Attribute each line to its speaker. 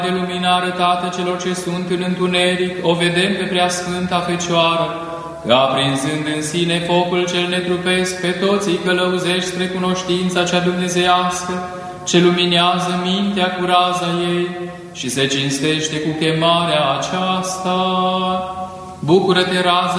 Speaker 1: de lumină arătată celor ce sunt în întuneric, o vedem pe Preasfânta Fecioară, că aprinzând în sine focul cel netrupesc, pe toți îi călăuzești spre cunoștința cea dumnezeiască, ce luminează mintea cu raza ei și se cinstește cu chemarea aceasta. Bucură-te, rază